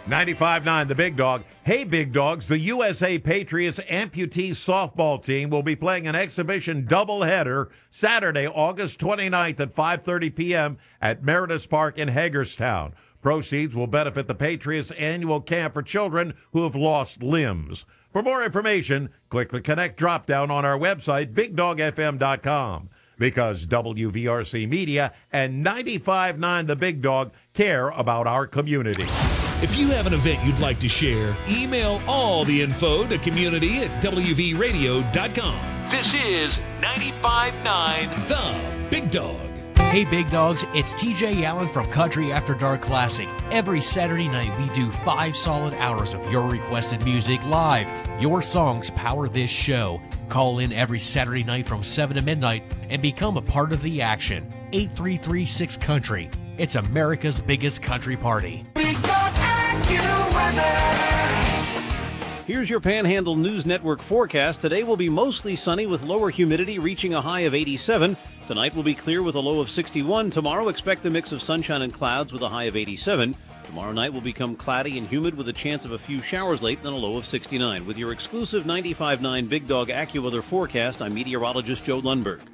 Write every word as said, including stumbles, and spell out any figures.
ninety-five point nine The Big Dog. Hey, Big Dogs, the U S A Patriots amputee softball team will be playing an exhibition doubleheader Saturday, August twenty-ninth at five thirty p.m. at Meredith Park in Hagerstown. Proceeds will benefit the Patriots' annual camp for children who have lost limbs. For more information, click the Connect drop-down on our website, big dog f m dot com. Because W V R C Media and ninety-five point nine The Big Dog care about our community. If you have an event you'd like to share, email all the info to community at w v radio dot com. This is ninety-five point nine The Big Dog. Hey Big Dogs, it's T J Allen from Country After Dark Classic. Every Saturday night we do five solid hours of your requested music live. Your songs power this show. Call in every Saturday night from seven to midnight and become a part of the action. eight three three six Country. It's America's biggest country party. Big Dog AccuWeather. Here's your Panhandle News Network forecast. Today will be mostly sunny with lower humidity reaching a high of eighty-seven. Tonight will be clear with a low of sixty-one. Tomorrow expect a mix of sunshine and clouds with a high of eighty-seven. Tomorrow night will become cloudy and humid with a chance of a few showers late, then a low of sixty-nine. With your exclusive ninety-five point nine Big Dog AccuWeather forecast, I'm meteorologist Joe Lundberg.